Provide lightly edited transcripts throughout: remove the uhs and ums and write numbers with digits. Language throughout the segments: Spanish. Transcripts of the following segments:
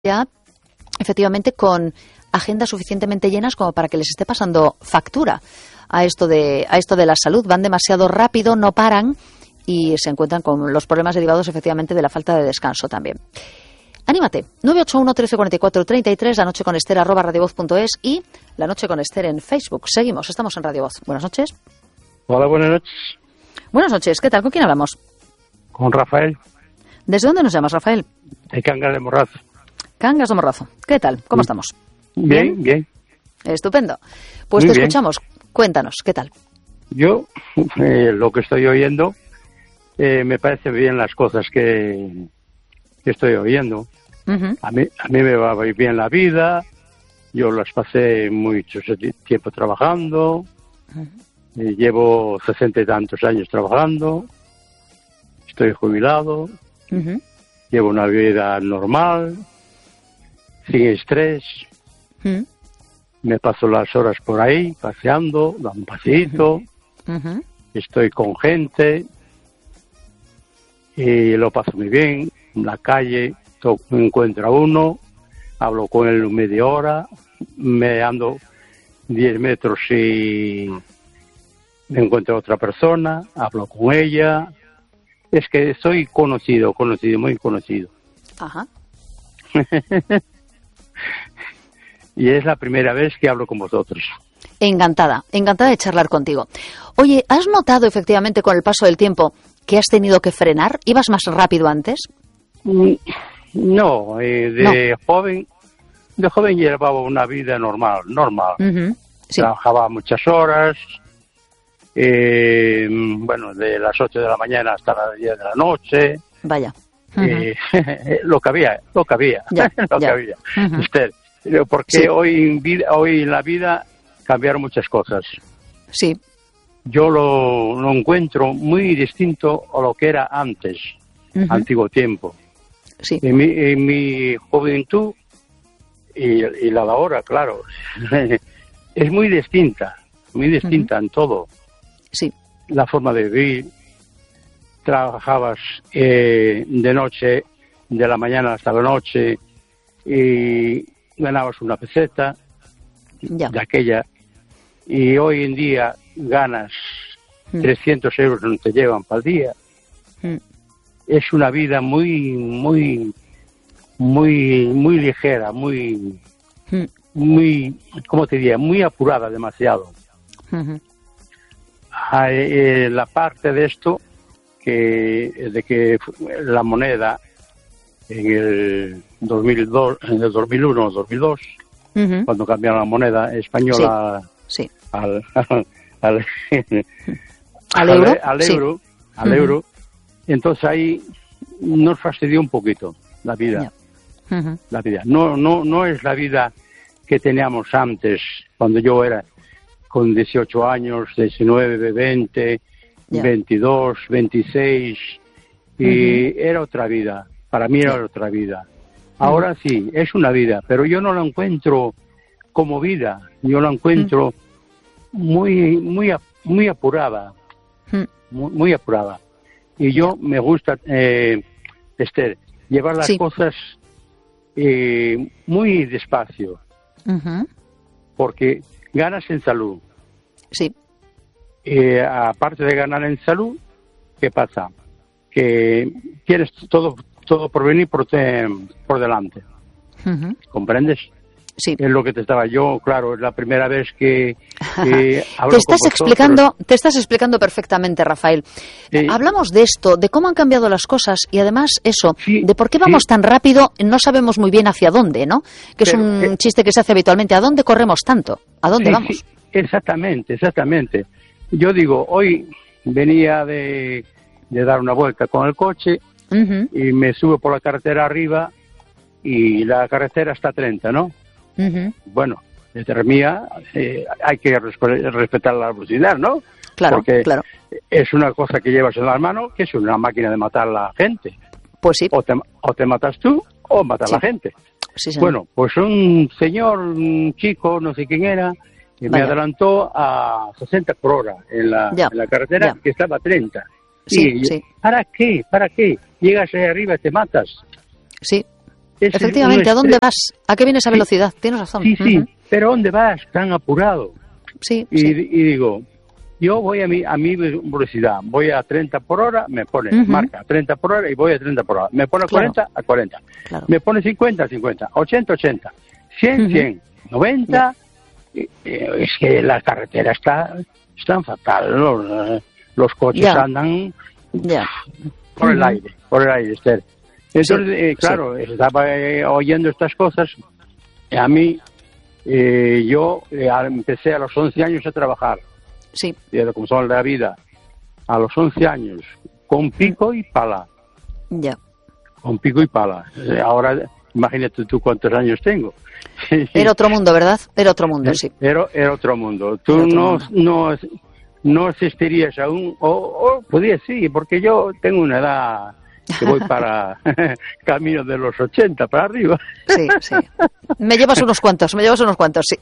ya efectivamente con agendas suficientemente llenas como para que les esté pasando factura a esto de la salud. Van demasiado rápido, no paran y se encuentran con los problemas derivados efectivamente de la falta de descanso también. Anímate, 981 13 44 33, La Noche con Esther @radiovoz.es y La Noche con Esther en Facebook. Seguimos, estamos en Radio Voz. Buenas noches. Hola, buenas noches. Buenas noches, ¿qué tal? ¿Con quién hablamos? Con Rafael. ¿Desde dónde nos llamas, Rafael? De Cangas de Morrazo. Cangas de Morrazo. ¿Qué tal? ¿Cómo estamos? Bien. Estupendo. Pues Muy te bien. escuchamos. Cuéntanos, ¿qué tal? Yo, lo que estoy oyendo, me parecen bien las cosas que estoy oyendo. Ujú. A mí me va bien la vida. Yo las pasé mucho tiempo trabajando. Llevo 60 y tantos años trabajando. Estoy jubilado. Ujú. Llevo una vida normal, sin estrés. Ujú. Me paso las horas por ahí, paseando, dando un paseíto. Ujú. Estoy con gente y lo paso muy bien. En la calle me encuentro a uno, hablo con él media hora, me ando 10 metros y me encuentro a otra persona, hablo con ella. Es que soy conocido, muy conocido. Ajá. Y es la primera vez que hablo con vosotros. Encantada de charlar contigo. Oye, ¿has notado efectivamente con el paso del tiempo que has tenido que frenar? ¿Ibas más rápido antes? No, de joven llevaba una vida normal. Ujú. Sí. Trabajaba muchas horas, de las 8 de la mañana hasta las 10 de la noche. Vaya. Ujú. Lo que había. Ya, Lo que ya. había. Ujú. Esther, porque Sí. hoy en la vida cambiaron muchas cosas. Sí. Yo lo encuentro muy distinto a lo que era antes, Ujú. antiguo tiempo. Sí. En mi juventud y la de ahora, claro, es muy distinta en todo. Sí. La forma de vivir, trabajabas de noche, de la mañana hasta la noche, y ganabas una peseta Ya. de aquella, y hoy en día ganas 300 euros, no te llevan para el día. Mm. Es una vida muy ligera, muy, ¿cómo te diría? Muy apurada, demasiado. Ujú. La parte de esto, de que la moneda en el 2002, en el 2001 2002, Ujú. cuando cambiaron la moneda española Sí. al ¿Al euro? Sí. euro, entonces ahí nos fastidió un poquito la vida. Ya. Ujú. La vida. No es la vida que teníamos antes, cuando yo era con 18 años, 19, 20, Ya. 22, 26, y era otra vida. Para mí era otra vida. Ahora sí, es una vida, pero yo no la encuentro como vida. Yo la encuentro muy apurada. Muy apurada. Y yo me gusta, Esther, llevar las Sí. cosas muy despacio, Ujú. porque ganas en salud. Sí. Aparte de ganar en salud, ¿qué pasa? Que tienes todo por venir por delante. Ujú. ¿Comprendes? Sí. Es lo que te estaba yo, claro, es la primera vez que hablo Te con vosotros. estás explicando perfectamente, Rafael. Sí. Hablamos de esto, de cómo han cambiado las cosas y además eso, Sí, de por qué vamos sí. tan rápido, no sabemos muy bien hacia dónde, ¿no? Que es Pero, un chiste que se hace habitualmente. ¿A dónde corremos tanto? ¿A dónde Sí, vamos? sí, exactamente. Yo digo, hoy venía de dar una vuelta con el coche Ujú. y me subo por la carretera arriba y la carretera está a 30, ¿no? Ujú. Bueno, desde mía hay que respetar la velocidad, ¿no? Claro, Porque claro. es una cosa que llevas en las manos, que es una máquina de matar a la gente. Pues sí. O te matas tú o matas Sí. a la gente. Sí, señor. Bueno, pues un señor, un chico, no sé quién era, que me Vaya. adelantó a 60 por hora en la carretera, ya. que estaba a 30. Sí, Y, sí. ¿Para qué? Llegas ahí arriba y te matas. Sí. Efectivamente, ¿a dónde vas? ¿A qué viene esa velocidad? Tienes razón. Sí, pero ¿a dónde vas tan apurado? Sí, y digo, yo voy a mi velocidad, voy a 30 por hora, me pone, marca 30 por hora y voy a 30 por hora. Me pone 40 a 40. Claro. Me pone 50 a 50, 80 80, 100 100, 90. Es que la carretera están fatal, los coches andan por el aire, Esther. Entonces, claro, estaba oyendo estas cosas. A mí, yo empecé a los 11 años a trabajar. Sí. Como son la vida. A los 11 años, con pico y pala. Ya. Con pico y pala. Ahora, imagínate tú cuántos años tengo. Era otro mundo, ¿verdad? Era otro mundo, sí. Era otro mundo. Tú no asistirías aún, o podías sí, porque yo tengo una edad que voy para camino de los 80 para arriba. Sí. Me llevas unos cuantos, sí.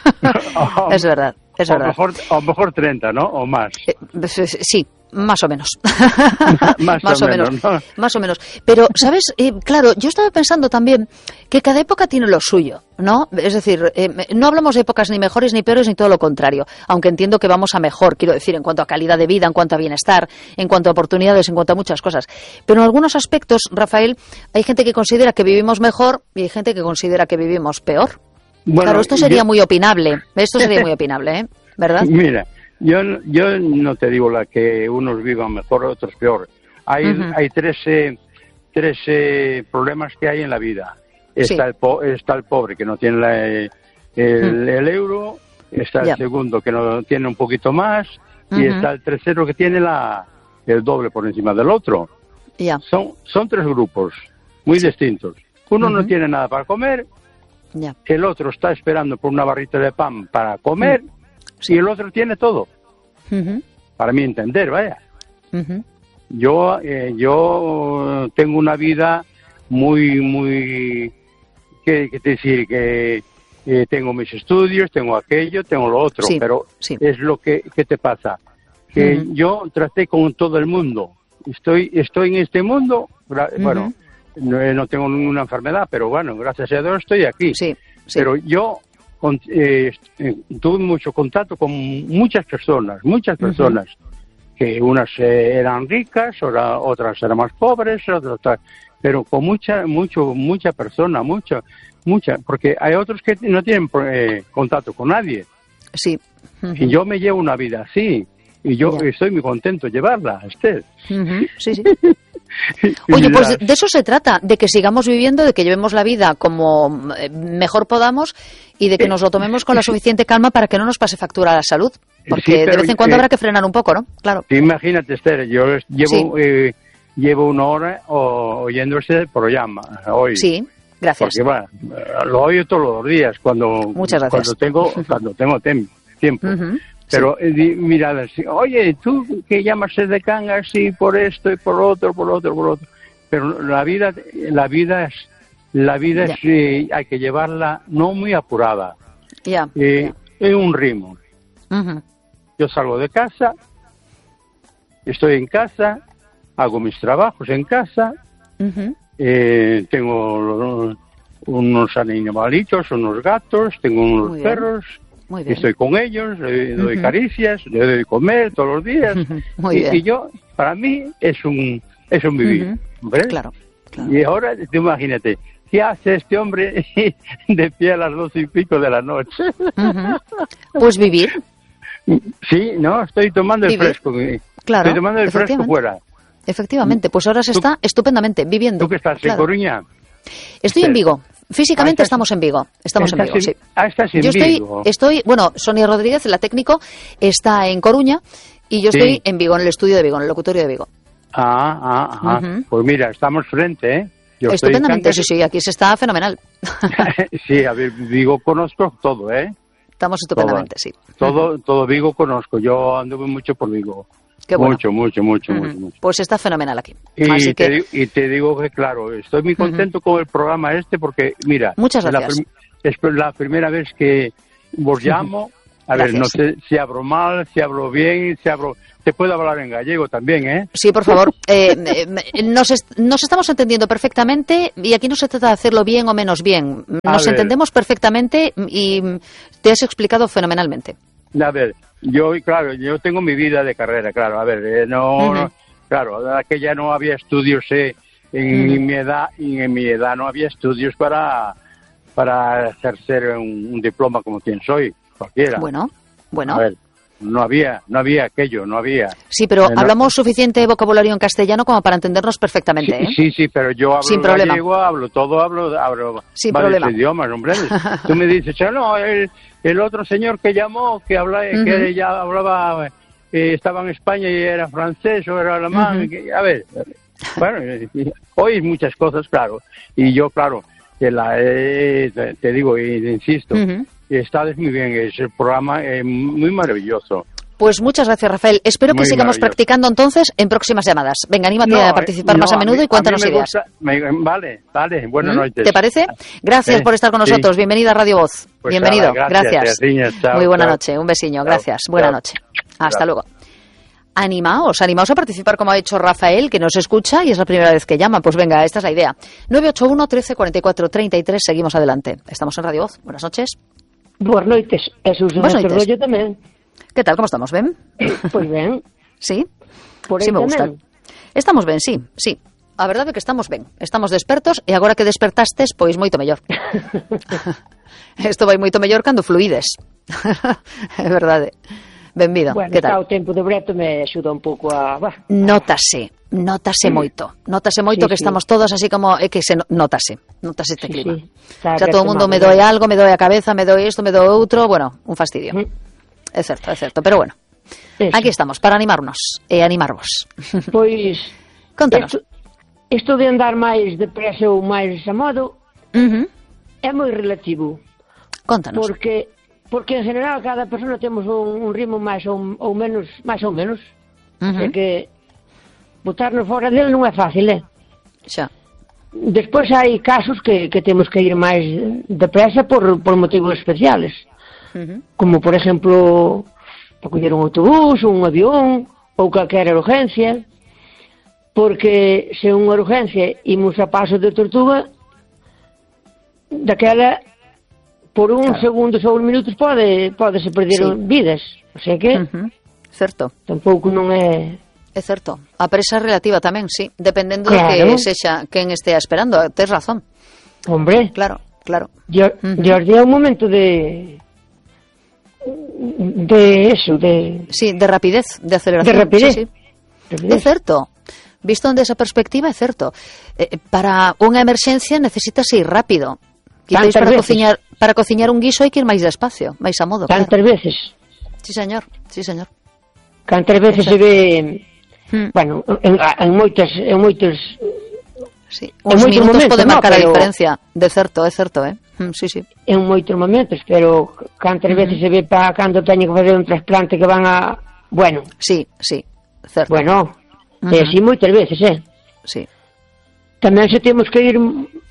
Es verdad. O mejor 30, ¿no? O más. Sí. Más o menos. Más o menos, ¿no? Más o menos. Pero, ¿sabes? Claro, yo estaba pensando también que cada época tiene lo suyo, ¿no? Es decir, no hablamos de épocas ni mejores ni peores ni todo lo contrario, aunque entiendo que vamos a mejor, quiero decir, en cuanto a calidad de vida, en cuanto a bienestar, en cuanto a oportunidades, en cuanto a muchas cosas. Pero en algunos aspectos, Rafael, hay gente que considera que vivimos mejor y hay gente que considera que vivimos peor. Bueno, claro, esto sería muy opinable. ¿Verdad? Mira, yo no te digo que unos vivan mejor, otros peor. Hay tres problemas que hay en la vida. Está el pobre que no tiene el euro, está el segundo que no tiene un poquito más, y está el tercero que tiene el doble por encima del otro. Son tres grupos muy distintos. Uno no tiene nada para comer, el otro está esperando por una barrita de pan para comer, y el otro tiene todo. Para mi entender, vaya. Yo tengo una vida muy que decir que tengo mis estudios, tengo aquello, tengo lo otro, pero es lo que te pasa, que yo traté con todo el mundo. Estoy en este mundo, bueno, no tengo ninguna enfermedad, pero bueno, gracias a Dios estoy aquí. Pero yo tuve mucho contacto con muchas personas, que unas eran ricas, otras eran más pobres, pero con mucha persona, porque hay otros que no tienen contacto con nadie. Sí. Y yo me llevo una vida así, y yo estoy muy contento de llevarla, Esther. Sí. Oye, pues de eso se trata, de que sigamos viviendo, de que llevemos la vida como mejor podamos y de que nos lo tomemos con la suficiente calma para que no nos pase factura a la salud, porque de vez en cuando habrá que frenar un poco, ¿no? Claro. Imagínate, Esther, yo llevo una hora oyendo este programa hoy. Sí, gracias. Porque lo oigo todos los días cuando tengo tiempo. Pero mira, oye, tú que llamas de Cangas y por esto y por otro. Pero la vida es hay que llevarla no muy apurada. En un ritmo. Yo salgo de casa, estoy en casa, hago mis trabajos en casa, tengo unos animalitos, unos gatos, tengo unos perros. Estoy con ellos, le doy caricias, le doy comer todos los días. Y yo, para mí, es un vivir. ¿Ves? Claro. Y ahora, imagínate, ¿qué hace este hombre de pie a las 12 y pico de la noche? Pues vivir. Sí, no, estoy tomando el fresco. Claro, estoy tomando el fresco fuera. Efectivamente, pues ahora se está estupendamente viviendo. ¿Tú que estás en Coruña? Estoy en Vigo. Físicamente estamos en Vigo. Estamos en Vigo, sí. Estás en Vigo. Bueno, Sonia Rodríguez, la técnico, está en Coruña y yo estoy en Vigo, en el estudio de Vigo, en el locutorio de Vigo. Pues mira, estamos frente, ¿eh? Estupendamente, sí, aquí se está fenomenal. Sí, a ver, Vigo conozco todo, ¿eh? Estamos estupendamente, sí. Todo Vigo conozco, yo anduve mucho por Vigo. Qué bueno. Mucho. Pues está fenomenal aquí. Y te digo que, claro, estoy muy contento con el programa porque, mira, muchas gracias. Es la primera vez que vos llamo A ver, no Gracias. sé si hablo mal, si hablo bien, Te puedo hablar en gallego también, ¿eh? Sí, por favor. Nos estamos entendiendo perfectamente y aquí no se trata de hacerlo bien o menos bien. Nos entendemos perfectamente y te has explicado fenomenalmente. A ver, yo tengo mi vida de carrera, claro. A ver, claro, que ya no había estudios en mi edad, y en mi edad no había estudios para ejercer un diploma como quien soy, cualquiera. Bueno. A ver, no había aquello, no había. Sí, pero hablamos suficiente vocabulario en castellano como para entendernos perfectamente, ¿eh? Sí, pero yo hablo sin problema. Gallego, hablo sin varios problema. idiomas, hombre. Tú me dices, no, el otro señor que llamó, que ya hablaba, estaba en España y era francés o era alemán. A ver, bueno, oís muchas cosas, claro. Y yo, claro, te digo e insisto, estás muy bien, el programa es muy maravilloso. Pues muchas gracias, Rafael. Espero que sigamos practicando entonces en próximas llamadas. Venga, anímate a participar más a menudo y cuéntanos ideas. Vale, buenas noches. ¿Te parece? Gracias por estar con nosotros. Bienvenida a Radio Voz. Pues bienvenido. Gracias. Chao, muy buena noche. Un besiño. Gracias. Buena noche. Hasta luego. Animaos a participar como ha hecho Rafael, que nos escucha y es la primera vez que llama. Pues venga, esta es la idea. 981 13 44 33. Seguimos adelante. Estamos en Radio Voz. Buenas noches. Boas noites. Buenas noites. Yo tamén. ¿Qué tal? ¿Cómo estamos? ¿Ben? Pois ben. ¿Sí? Por sí, me gusta. Estamos ben, sí. A verdade é que estamos ben. Estamos despertos e agora que despertastes, pois moito mellor. Isto vai moito mellor cando fluides. É verdade. Benvido. Bueno, que tal? O tempo de breto me axuda un pouco a... Notase moito. Notase moito que estamos todos así como... É que notase este clima. Xa todo o mundo me doe algo, me doe a cabeza, me doe isto, me doe outro... Bueno, un fastidio. É certo. Pero bueno, aquí estamos para animarnos e animarvos. Pois... Contanos. Isto de andar máis depresa ou máis a modo é moi relativo. Contanos. Porque en general cada persona temos un ritmo máis ou menos. É que botarnos fora dele non é fácil, Xa. Despois hai casos que temos que ir máis depresa por motivos especiales. Como, por exemplo, para coller un autobús, un avión ou calquera urgencia. Porque se unha urgencia imos a paso de tortuga, daquela por segundos ou minutos podese perder vidas. O sea que certo. Tampouco non é... É certo. A presa relativa tamén, sí. Dependendo de que sexa quen estea esperando. Tes razón. Hombre. Claro. Jordi, é un momento de eso, de... Sí, de rapidez, de aceleración. De rapidez. Sí. É certo. Visto desde esa perspectiva, é certo. Para unha emerxencia necesitas ir rápido. Quizáis para cociñar un guiso hai que ir máis despacio, máis a modo. Tantas veces. Sí, señor. Cantas veces se ve... Bueno, en moitos... Sí. Os minutos poden marcar a diferencia. De certo, é certo, Sí. En moitos momentos, pero cantas veces se ve para cando teñen que fazer un trasplante que van a... Bueno. Sí, certo. Bueno, así moitas veces, Sí. Tamén se temos que ir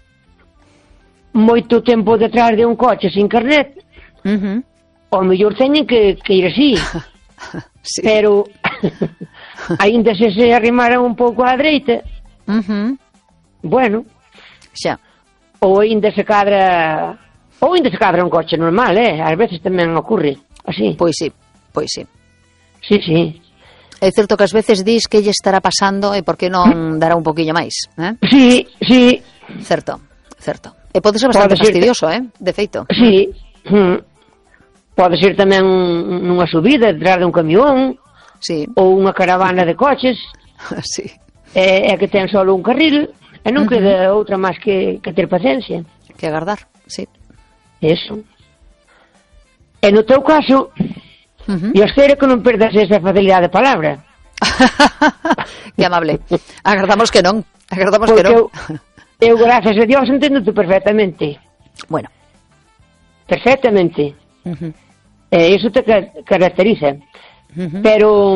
moito tempo detrás de un coche sin carnet, ao mellor teñen que ir así. Sí. Pero aínda se arrimaran un pouco á dereita, bueno, xa. Ou aínda se cadra un coche normal, ás veces tamén ocorre así. Pois sí. Sí. É certo que ás veces dis que lle estará pasando e por que non dará un poquinho máis, Sí. Certo. E pode ser bastante fastidioso, de feito. Sí. Pode ser tamén nunha subida detrás dun camión, ou unha caravana de coches. Sí. É que ten só un carril e non queda outra máis que ter paciencia. Que agardar, sí. Eso. E no teu caso, eu espero que non perdas esa facilidade de palabra. Que amable. Agardamos que non. Eu, gracias a Dios, entendo-te perfectamente. Bueno. Perfectamente. Eso te caracteriza. Pero...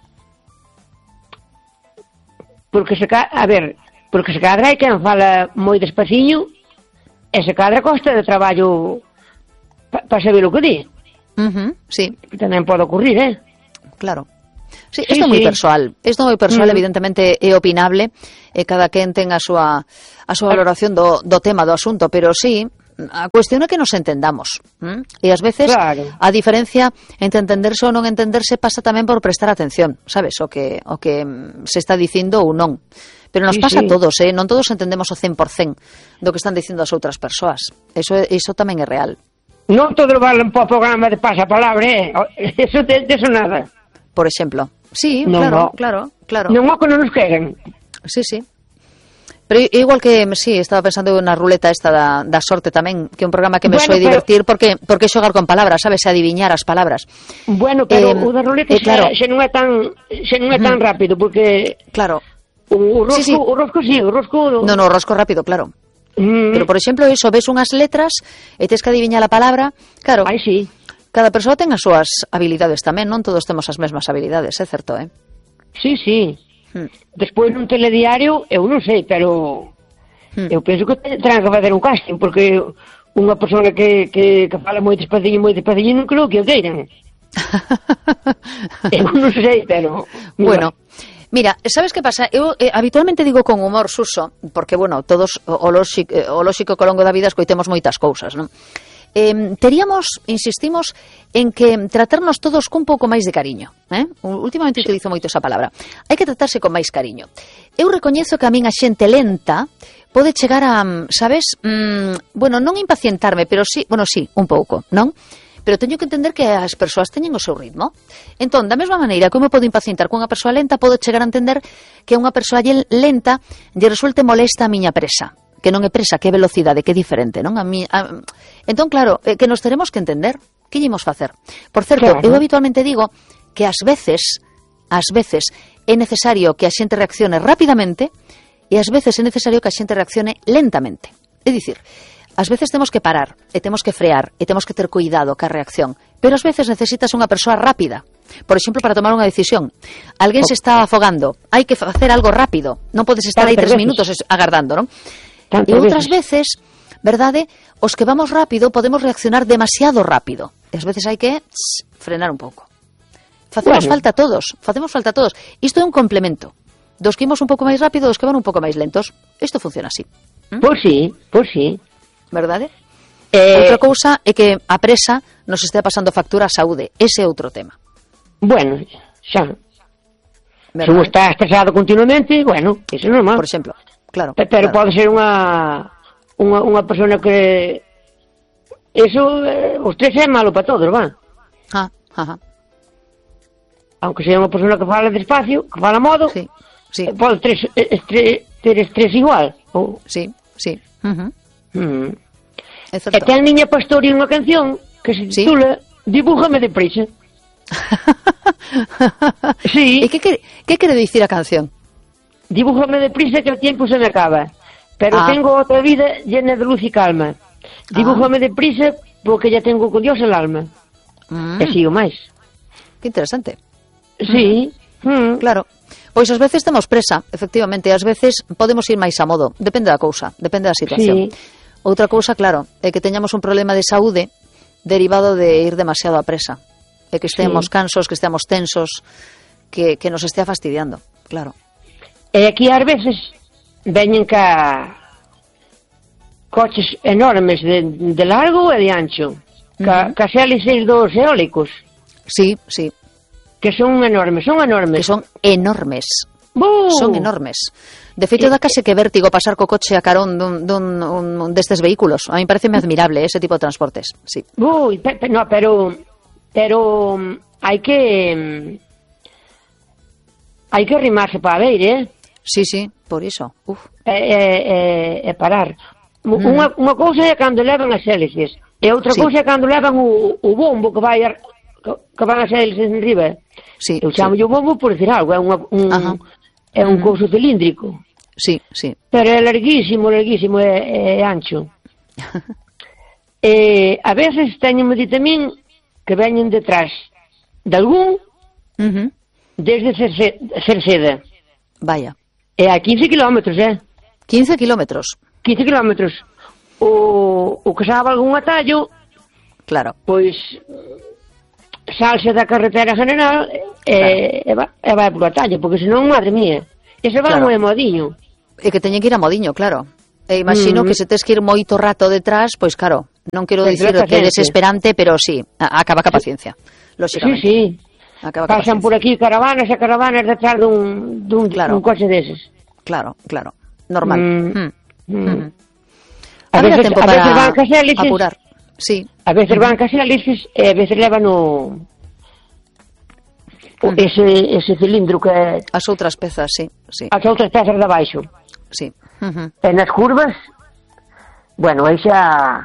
Porque se cadra hai quen fala moi despaciño e se cadra costa de traballo para saber o que di. Sí. Tamén pode ocurrir, Claro. Sí, isto é moi persoal. Isto é moi persoal, evidentemente é opinable, e cada quen ten a súa valoración do tema, do asunto, pero sí, a cuestión é que nos entendamos. E ás veces, claro, a diferencia entre entenderse ou non entenderse pasa tamén por prestar atención, sabes, o que se está dicindo ou non. Pero nos pasa a todos, non todos entendemos o 100% do que están dicindo as outras persoas. Eso tamén é real. Non todo vale para o programa de pasapalabra, eso nada. Por exemplo. Sí, non, claro. Non o que non nos queren. Sí. Pero igual que, sí, estaba pensando na ruleta esta da sorte tamén, que é un programa que me soe divertir porque xogar con palabras, sabes, adiviñar as palabras. Bueno, pero o da ruleta xa non é tan rápido, porque claro. O rosco sí. No, o rosco rápido, claro. Pero, por exemplo, iso, ves unhas letras e tes que adiviñar a palabra, claro. Ai, sí. Cada persoa ten as súas habilidades tamén, non todos temos as mesmas habilidades, é certo, Sí. Despois nun telediario, eu non sei, pero eu penso que terán que fazer un casting, porque unha persona que fala moi despaciño, non creo que o queiran. Eu non sei, pero... Bueno, mira, sabes que pasa? Eu habitualmente digo con humor, Suso, porque, bueno, todos o lóxico que ao longo da vida escoitemos moitas cousas, non? Insistimos en que tratarnos todos cun pouco máis de cariño, últimamente utilizo moito esa palabra. Hai que tratarse con máis cariño. Eu recoñezo que a min a xente lenta pode chegar a, sabes, bueno, non impacientarme, pero sí, un pouco, non? Pero teño que entender que as persoas teñen o seu ritmo. Entón, da mesma maneira que eu me podo impacientar con unha persoa lenta, podo chegar a entender que a unha persoa lenta lle resulte molesta a miña presa. Que non é presa, que é velocidade, que é diferente, non? Entón, claro, que nos teremos que entender. Que ímos facer? Por certo, claro, eu habitualmente digo que ás veces é necesario que a xente reaccione rapidamente e ás veces é necesario que a xente reaccione lentamente. É dicir, ás veces temos que parar, e temos que frear, e temos que ter cuidado ca reacción, pero ás veces necesitas unha persoa rápida. Por exemplo, para tomar unha decisión. Alguén se está afogando, hai que facer algo rápido, non podes estar aí 3 minutos agardando, non? E outras veces, verdade, os que vamos rápido podemos reaccionar demasiado rápido. E ás veces hai que frenar un pouco. Facemos falta a todos. Isto é un complemento. Dos que imos un pouco máis rápido, dos que van un pouco máis lentos. Isto funciona así. Pois sí. Verdade? Outra cousa é que a presa nos estea pasando factura a saúde. Ese é outro tema. Bueno, xa. Se un está estresado continuamente, bueno, iso é normal. Por exemplo. Claro, pero pode ser unha persona que eso, o estrés é malo para todos, va? Aunque sea unha persona que fala despacio, que fala modo, sí. Pode ter estrés igual. Sí. E ten Niña Pastori unha canción que se titula Dibújame deprisa. Sí. E que quere dicir a canción? Dibújame deprisa que el tiempo se me acaba, pero tengo otra vida llena de luz y calma. Dibújame deprisa porque ya tengo con Dios el alma. E sigo máis. Que interesante. Sí. Claro. Pois ás veces temos presa, efectivamente, ás veces podemos ir máis a modo. Depende da cousa, depende da situación. Outra cousa, claro, é que teñamos un problema de saúde derivado de ir demasiado a presa. E que estemos cansos, que estemos tensos, que nos estea fastidiando, claro. E aquí ás veces veñen coches enormes de largo e de ancho, ca hélices dos eólicos. Sí. Que son enormes. Que son enormes. Son enormes. De feito, dá case que vértigo pasar co coche a carón dun destes vehículos. A mí pareceme admirable ese tipo de transportes, sí. No, pero hai que arrimarse para ver, Sí, por iso. Parar. Unha cousa é cando levan as hélices, e outra cousa é cando levan o bombo que van as hélices en riba. Eu chamo o bombo por decir algo, é un couso cilíndrico. Sí. Pero é larguísimo, é ancho. A veces teñen dito a min que veñen detrás de algún desde Cerceda. Vaya. É a 15 kilómetros, 15 kilómetros. 15 kilómetros. O que sabe algún atallo, claro, pois salse da carretera general e vai por a talla, porque senón, madre mía, ese vai moi modiño. E que teñen que ir a modiño, claro. E imagino que se tes que ir moito rato detrás, pois claro, non quero dicir que é desesperante, pero sí, acaba ca paciencia, lóxicamente. Sí. Pasan por aquí caravanas e caravanas detrás dun coche deses. Claro, normal. A veces van casélices, apurar. Sí. A veces van casélices e a veces levan ese cilindro que é... As outras pezas, sí. As outras pezas de abaixo. Sí. E nas curvas, bueno, aí xa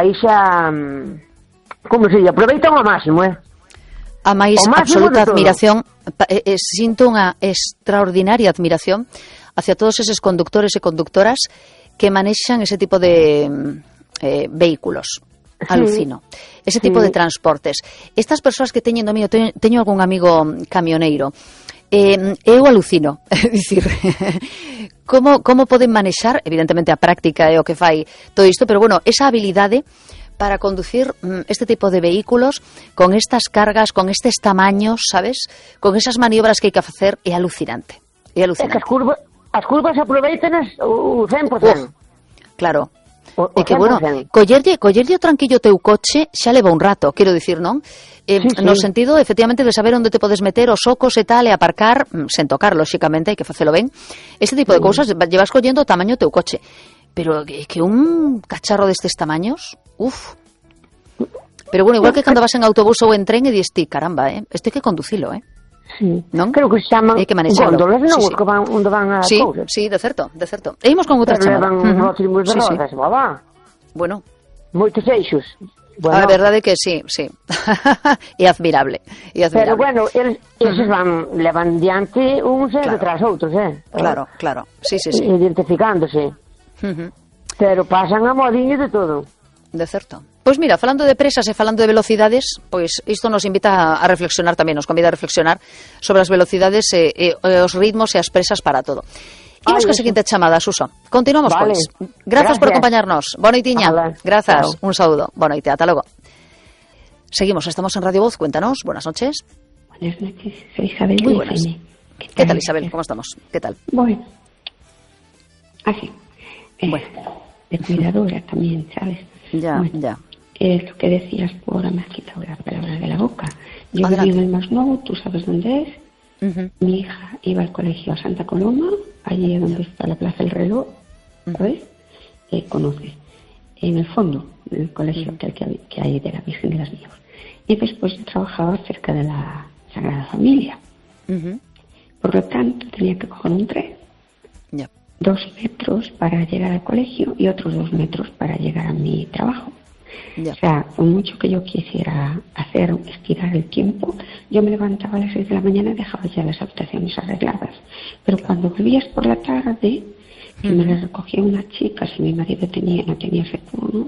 como se dice, aproveitan ao máximo, A máis absoluta admiración, sinto unha extraordinaria admiración hacia todos eses conductores e conductoras que manexan ese tipo de vehículos. Alucino. Ese tipo de transportes. Estas persoas que teñen domínio, teño algún amigo camioneiro, eu alucino, é dicir, como poden manexar, evidentemente a práctica é o que fai todo isto, pero bueno, esa habilidade para conducir este tipo de vehículos con estas cargas, con estes tamaños, sabes? Con esas maniobras que hai que facer, é alucinante. É alucinante. É que as curvas aproveitanas o 100%. Claro. E que, bueno, collerlle o tranquillo teu coche xa leva un rato, quero dicir, non? No sentido, efectivamente, de saber onde te podes meter os socos e tal, e aparcar, sen tocar, lóxicamente, hai que facelo ben. Este tipo de cousas, llevas collendo o tamaño teu coche. Pero que un cacharro destes tamaños, Pero bueno, igual que cando vas en autobús ou en tren e dis ti, caramba, isto hai que conducilo, Sí. Non? Creo que se chaman góndolas, non? Sí. Que van onde van a cousas. Sí, de certo. E imos con outra chamada. Levan rótulos de rodas, babá. Bueno. Moitos eixos. A verdade é que sí. É admirable. Pero bueno, eles levan diante uns detrás outros, Claro. Sí. Identificándose. Pero pasan a modiño de todo. De certo. Pois mira, falando de presas e falando de velocidades, pois isto nos invita a reflexionar tamén, nos convida a reflexionar sobre as velocidades e os ritmos e as presas para todo. Imos ca seguinte chamada, Suso. Continuamos, pois. Gracias por acompañarnos. Boa noitiña. Grazas. Un saúdo. Boa noite. Ata logo. Seguimos. Estamos en Radio Voz. Cuéntanos. Buenas noches. Buenas noches. Soy Isabel. Muy buenas. ¿Qué tal, Isabel? ¿Cómo estamos? ¿Qué tal? Bueno. Así. De cuidadora también, ¿sabes? Ya. Es lo que decías, ahora me has quitado las palabras de la boca. Yo viví en el Masnou, tú sabes dónde es. Mi hija iba al colegio a Santa Coloma, allí donde está la Plaza del Reloj, ¿sabes? Conoces. En el fondo del colegio que hay de la Virgen de las Nieves. Y después yo trabajaba cerca de la Sagrada Familia. Por lo tanto, tenía que coger un tren. 2 metros para llegar al colegio y otros 2 metros para llegar a mi trabajo. O sea, por mucho que yo quisiera estirar el tiempo, yo me levantaba a las 6 de la mañana y dejaba ya las habitaciones arregladas. Pero cuando volvías por la tarde, que me las recogía una chica, si mi marido no tenía ese turno,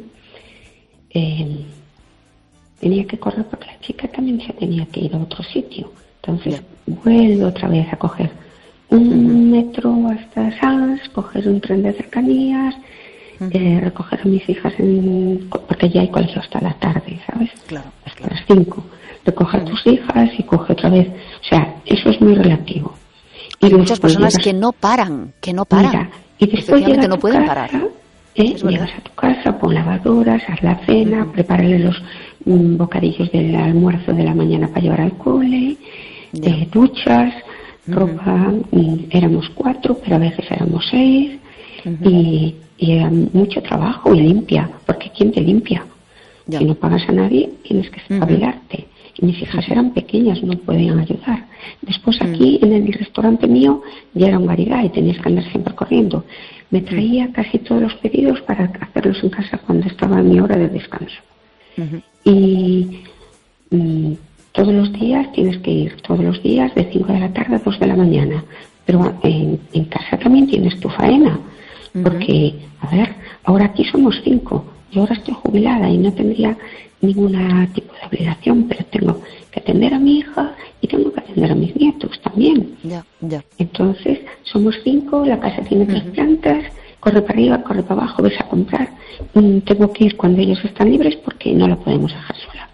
tenía que correr porque la chica también se tenía que ir a otro sitio. Entonces, vuelvo otra vez a coger un metro hasta Sanz, coger un tren de cercanías, recoger a mis hijas porque ya hay colegio hasta la tarde, ¿sabes? Hasta las 5. Recoger a tus hijas y coge otra vez. O sea, eso es muy relativo. Hay muchas personas que no paran. Mira, y después llegas no pueden parar. Llegas a tu casa, pon lavadoras, haz la cena, prepárale los bocadillos del almuerzo de la mañana para llevar al cole, duchas, ropa, éramos 4, pero a veces éramos 6, y era mucho trabajo, y limpia, porque ¿quién te limpia? Si no pagas a nadie, tienes que espabilarte. Y mis hijas eran pequeñas, no podían ayudar. Después aquí, en el restaurante mío, ya era un garigá y tenías que andar siempre corriendo. Me traía casi todos los pedidos para hacerlos en casa cuando estaba en mi hora de descanso. Y todos los días tienes que ir, todos los días de 5 de la tarde a 2 de la mañana. Pero en casa también tienes tu faena. Porque, a ver, ahora aquí somos 5. Yo ahora estoy jubilada y no tendría ningún tipo de obligación, pero tengo que atender a mi hija y tengo que atender a mis nietos también. Entonces, somos 5, la casa tiene 3 plantas, corre para arriba, corre para abajo, ves a comprar. Tengo que ir cuando ellos están libres porque no la podemos dejar sola.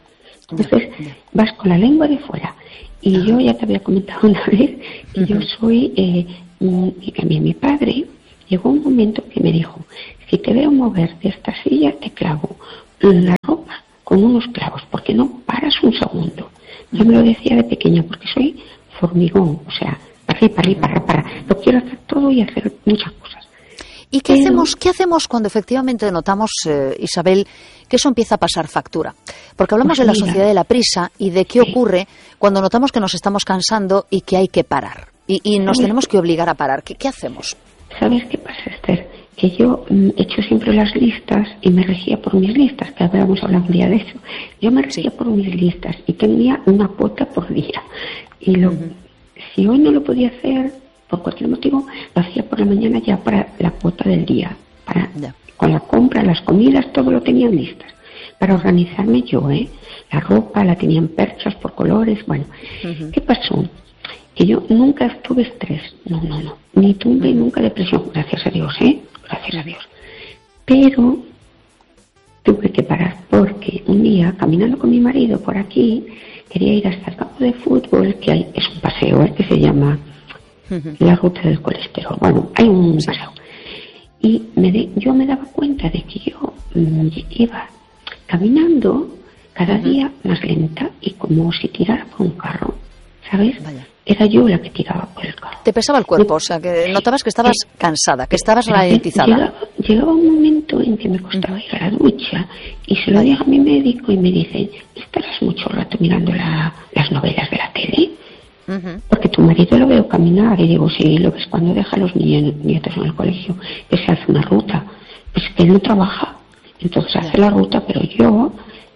Entonces vas con la lengua de fuera. Y yo ya te había comentado una vez que yo soy, y también mi padre, llegó un momento que me dijo, si te veo mover de esta silla, te clavo la ropa con unos clavos, porque no paras un segundo. Yo me lo decía de pequeña, porque soy formigón, o sea, para. Lo quiero hacer todo y hacer muchas cosas. ¿Y qué hacemos cuando efectivamente notamos, Isabel, que eso empieza a pasar factura? Porque hablamos de la sociedad de la prisa y de qué ocurre cuando notamos que nos estamos cansando y que hay que parar. Y nos tenemos que obligar a parar. ¿Qué hacemos? ¿Sabes qué pasa, Esther? Que yo he hecho siempre las listas y me regía por mis listas, que habíamos hablado un día de eso. Yo me regía por mis listas y tenía una cuota por día. Y si hoy no lo podía hacer, por cualquier motivo, lo hacía por la mañana ya para la cuota del día. Con la compra, las comidas, todo lo tenía en listas. Para organizarme yo, la ropa la tenía en perchas por colores. Bueno, ¿qué pasó? Que yo nunca tuve estrés. No. Ni tuve nunca depresión. Gracias a Dios, Gracias a Dios. Pero tuve que parar porque un día, caminando con mi marido por aquí, quería ir hasta el campo de fútbol, que hay, es un paseo, que se llama la ruta del colesterol. Bueno, hay un paseo. Y yo me daba cuenta de que yo iba caminando cada día más lenta y como si tirara por un carro, ¿sabes? Vaya. Era yo la que tiraba por el carro. Te pesaba el cuerpo, o sea, que notabas que estabas cansada, que estabas ralentizada. Llegaba un momento en que me costaba ir a la ducha y se lo dije a mi médico y me dice, ¿estarás mucho rato mirando las novelas de la tele? Porque tu marido lo veo caminar y digo, sí, lo ves cuando deja a los nietos en el colegio, que se hace una ruta. Pues que él no trabaja, entonces hace la ruta, pero yo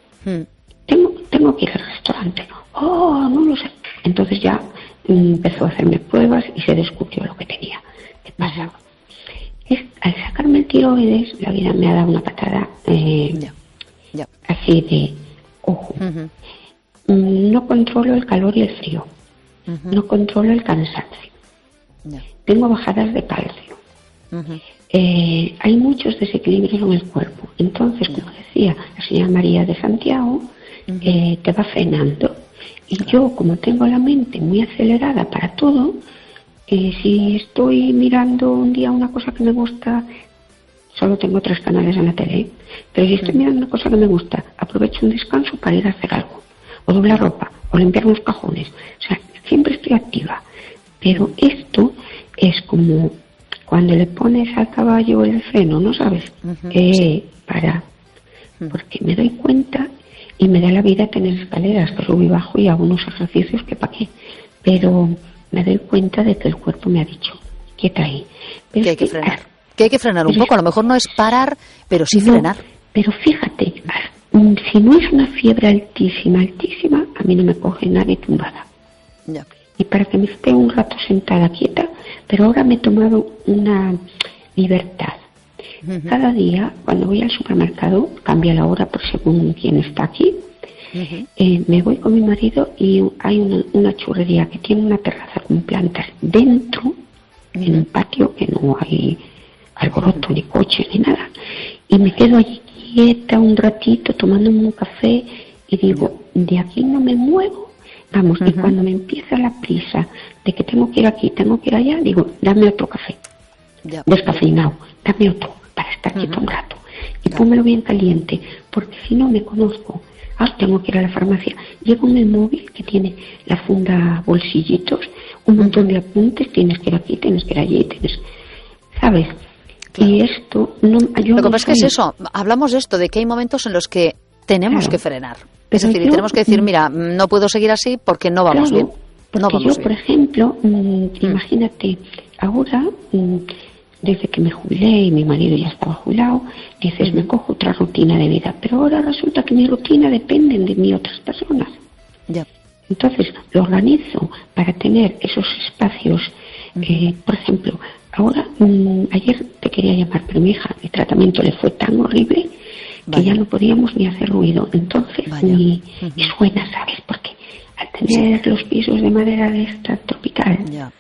tengo que ir al restaurante. Oh, no lo sé. Entonces ya empezó a hacerme pruebas y se descubrió lo que tenía. ¿Qué pasaba? Al sacarme el tiroides, la vida me ha dado una patada así de ojo. No controlo el calor y el frío. No controlo el cansancio. Tengo bajadas de calcio. Hay muchos desequilibrios en el cuerpo. Entonces, como decía la señora María de Santiago, te va frenando. Y yo, como tengo la mente muy acelerada para todo, si estoy mirando un día una cosa que me gusta, solo tengo 3 canales en la tele, pero si estoy mirando una cosa que me gusta, aprovecho un descanso para ir a hacer algo, o doblar ropa, o limpiar unos cajones. O sea, siempre estoy activa. Pero esto es como cuando le pones al caballo el freno, ¿no sabes? Para. Porque me doy cuenta. Y me da la vida tener escaleras, que subo y bajo y hago unos ejercicios que para qué. Pero me doy cuenta de que el cuerpo me ha dicho, quieta ahí. Pero que hay que frenar. Que hay que frenar un poco. A lo mejor no es parar, pero sí frenar. Pero fíjate, si no es una fiebre altísima, a mí no me coge nadie tumbada. Ya. Y para que me esté un rato sentada quieta, pero ahora me he tomado una libertad. Cada día, cuando voy al supermercado, cambia la hora por según quién está aquí. Me voy con mi marido y hay una churrería que tiene una terraza con plantas dentro, en un patio que no hay alboroto, ni coche, ni nada. Y me quedo allí quieta un ratito tomándome un café y digo, de aquí no me muevo. Vamos, y cuando me empieza la prisa de que tengo que ir aquí, tengo que ir allá, digo, dame otro café. Descafeinado, dame otro. Para estar quieto un rato y pónmelo bien caliente, porque si no me conozco. Tengo que ir a la farmacia. Llevo en el móvil que tiene la funda bolsillitos, un montón de apuntes, tienes que ir aquí, tienes que ir allí, ¿sabes? Claro. Y esto no. Lo que pasa es que es eso. Hablamos de esto, de que hay momentos en los que tenemos que frenar. Es decir, tenemos que decir, mira, no puedo seguir así porque no vamos bien. No vamos yo, por ejemplo, imagínate, ahora. Desde que me jubilé y mi marido ya estaba jubilado, dices, me cojo otra rutina de vida. Pero ahora resulta que mi rutina dependen de mí otras personas. Entonces, lo organizo para tener esos espacios. Por ejemplo, ahora, ayer te quería llamar, pero mi hija, el tratamiento le fue tan horrible que ya no podíamos ni hacer ruido. Entonces, ni suena, ¿sabes? Porque al tener los pisos de madera de esta tropical,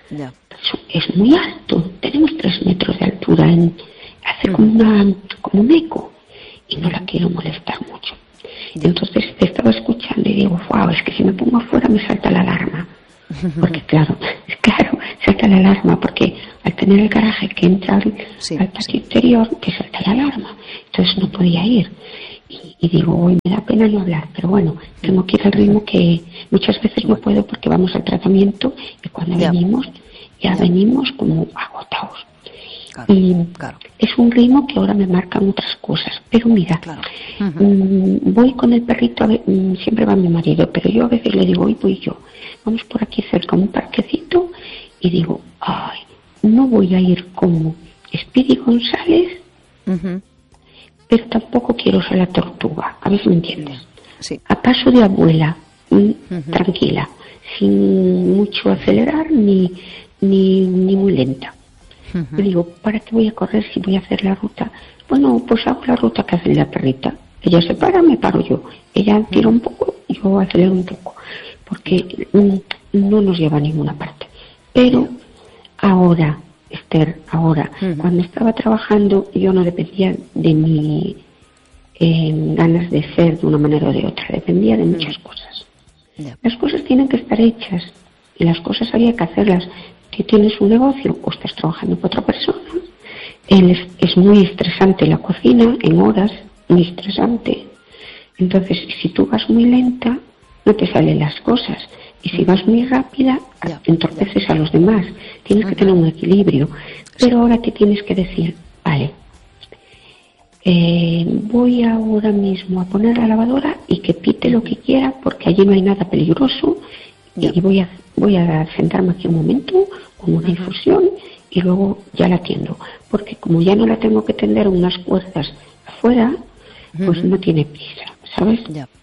es muy alto. Tenemos 3 metros de altura. Hace como un eco. Y no la quiero molestar mucho. Entonces te estaba escuchando y digo, wow, es que si me pongo afuera me salta la alarma. Porque claro, salta la alarma, porque al tener el garaje que entra al patio interior, te salta la alarma. Entonces no podía ir. Y digo, hoy me da pena no hablar, pero bueno, tengo que ir al ritmo que muchas veces no puedo porque vamos al tratamiento y cuando venimos, venimos como agotados. Es un ritmo que ahora me marcan otras cosas, pero mira, voy con el perrito, siempre va mi marido, pero yo a veces le digo, hoy voy yo, vamos por aquí cerca, un parquecito, y digo, ay, no voy a ir como Speedy González, pero tampoco quiero ser la tortuga, a ver si me entiendes. Sí. A paso de abuela, tranquila, sin mucho acelerar ni muy lenta. Yo digo, ¿para qué voy a correr si voy a hacer la ruta? Bueno, pues hago la ruta que hace la perrita. Ella se para, me paro yo. Ella tira un poco, yo acelero un poco. Porque no nos lleva a ninguna parte. Pero ahora, Esther, cuando estaba trabajando, yo no dependía de mi ganas de ser de una manera o de otra. Dependía de muchas cosas. Las cosas tienen que estar hechas. Y las cosas había que hacerlas. Que tienes un negocio o estás trabajando para otra persona, es muy estresante la cocina, en horas, muy estresante. Entonces, si tú vas muy lenta, no te salen las cosas. Y si vas muy rápida, entorpeces a los demás. Tienes que tener un equilibrio. Pero ahora te tienes que decir, vale, voy ahora mismo a poner la lavadora y que pite lo que quiera porque allí no hay nada peligroso. Y voy a sentarme aquí un momento con una infusión y luego ya la atiendo. Porque como ya no la tengo que tender unas cuerdas afuera, pues no tiene prisa, ¿sabes?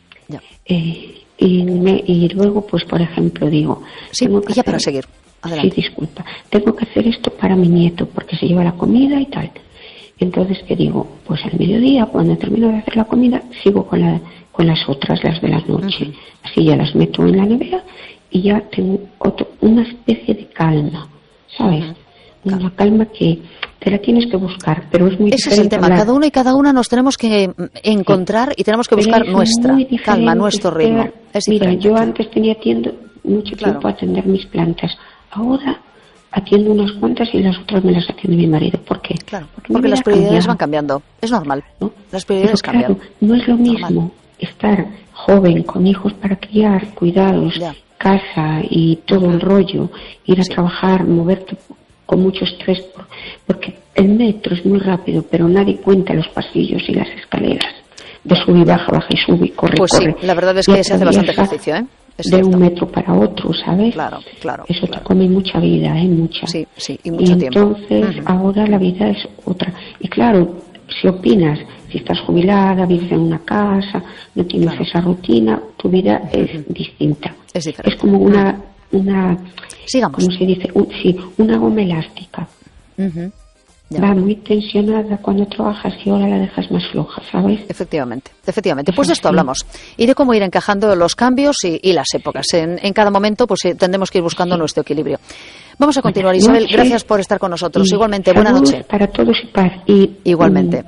Y luego, pues por ejemplo, digo... Sí, ya para seguir. Adelante. Sí, disculpa. Tengo que hacer esto para mi nieto porque se lleva la comida y tal. Entonces, ¿qué digo? Pues al mediodía, cuando termino de hacer la comida, sigo con las otras, las de la noche. Así ya las meto en la nevera y ya tengo una especie de calma, ¿sabes? Una calma que te la tienes que buscar, pero es muy Ese es el tema, hablar. Cada uno y cada una nos tenemos que encontrar y tenemos que buscar nuestra calma, nuestro ritmo. Mira, yo antes atiendo mucho tiempo a atender mis plantas, ahora atiendo unas cuantas y las otras me las atiende mi marido. ¿Por qué? Porque las prioridades van cambiando, es normal, ¿no? Las prioridades cambian. No es lo mismo estar joven, con hijos para criar, cuidados, casa y todo el rollo, ir a trabajar, moverte con mucho estrés, porque el metro es muy rápido, pero nadie cuenta los pasillos y las escaleras de sub y baja, baja y sube y corre, corre. Sí, la verdad es que se hace bastante ejercicio, ¿eh? De un metro para otro, ¿sabes? Claro. Eso te come mucha vida, mucha. Sí, y mucho tiempo. Entonces, ahora la vida es otra. Y claro, si opinas, si estás jubilada, vives en una casa, no tienes esa rutina, tu vida es distinta. Es diferente. Es como una sigamos. ¿Cómo se dice? Una goma elástica. Va muy tensionada cuando trabajas y ahora la dejas más floja, ¿sabes? Efectivamente. Pues de esto hablamos. Y de cómo ir encajando los cambios y las épocas. En cada momento pues tendremos que ir buscando nuestro equilibrio. Vamos a continuar, Isabel. Gracias por estar con nosotros. Igualmente, buena noche. Para todos y paz. Igualmente.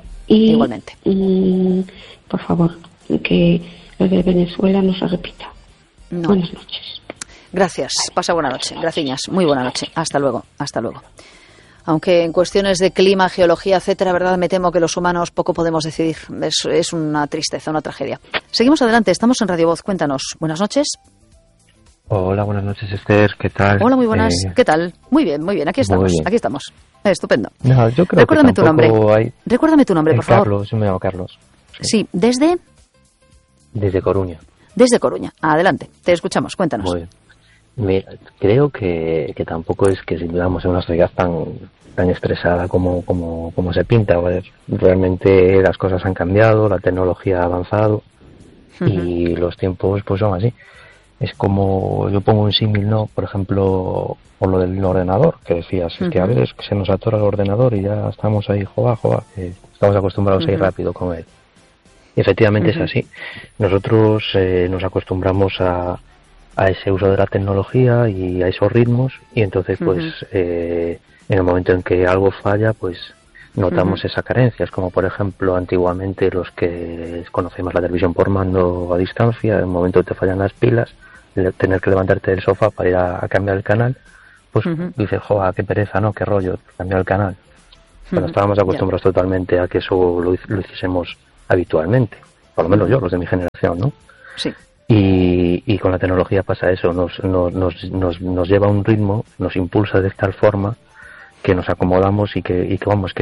Por favor, que lo de Venezuela no se repita. Buenas noches. Gracias. Pasa buena noche. Gracias. Muy buena noche. Hasta luego. Aunque en cuestiones de clima, geología, etcétera, verdad, me temo que los humanos poco podemos decidir. Es una tristeza, una tragedia. Seguimos adelante. Estamos en Radio Voz. Cuéntanos. Buenas noches. Hola, buenas noches, Esther. ¿Qué tal? Hola, muy buenas. ¿Qué tal? Muy bien. Aquí estamos. Aquí estamos. Estupendo. No, yo creo Recuérdame que tu nombre. Recuérdame tu nombre, por favor. Carlos, yo me llamo Carlos. Sí, ¿desde? Desde Coruña. Desde Coruña. Adelante. Te escuchamos. Cuéntanos. Muy bien. Mira, creo que tampoco es que vivamos en una sociedad tan estresada como se pinta. ¿Vale? Realmente las cosas han cambiado, la tecnología ha avanzado y los tiempos pues son así. Es como, yo pongo un símil, ¿no? Por ejemplo, por lo del ordenador, que decías, es que a veces se nos atora el ordenador y ya estamos ahí, joa, estamos acostumbrados a ir rápido con él. Y efectivamente es así. Nosotros nos acostumbramos a ese uso de la tecnología y a esos ritmos y entonces pues en el momento en que algo falla pues notamos esa carencia. Es como, por ejemplo, antiguamente los que conocemos la televisión por mando a distancia, en un momento te fallan las pilas, tener que levantarte del sofá para ir a cambiar el canal, pues dices, joder, qué pereza, ¿no? Qué rollo, cambiar el canal. Pero estábamos acostumbrados totalmente a que eso lo hiciésemos habitualmente, por lo menos yo, los de mi generación, ¿no? Sí. Y con la tecnología pasa eso, nos lleva a un ritmo, nos impulsa de tal forma que nos acomodamos y que